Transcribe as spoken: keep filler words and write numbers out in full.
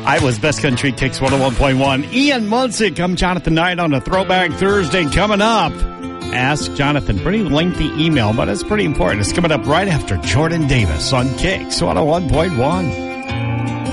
Iowa's Best Country Kicks one oh one point one. Ian Munsick, I'm Jonathan Knight on a Throwback Thursday coming up. Ask Jonathan, pretty lengthy email, but it's pretty important. It's coming up right after Jordan Davis on Kicks one oh one point one.